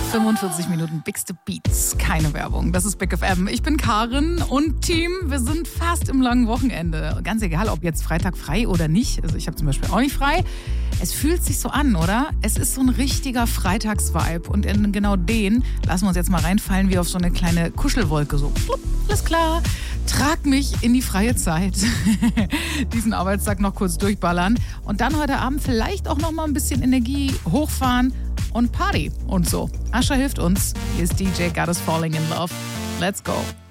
45 Minuten Bigste Beats, keine Werbung. Das ist Big FM. Ich bin Karin und Team. Wir sind fast im langen Wochenende. Ganz egal, ob jetzt Freitag frei oder nicht. Also ich habe zum Beispiel auch nicht frei. Es fühlt sich so an, oder? Es ist so ein richtiger Freitagsvibe. Und in genau den lassen wir uns jetzt mal reinfallen wie auf so eine kleine Kuschelwolke. So, plupp, alles klar. Trag mich in die freie Zeit. Diesen Arbeitstag noch kurz durchballern. Und dann heute Abend vielleicht auch noch mal ein bisschen Energie hochfahren und Party und so. Ascha hilft uns. Hier ist DJ Goddess Falling in Love. Let's go.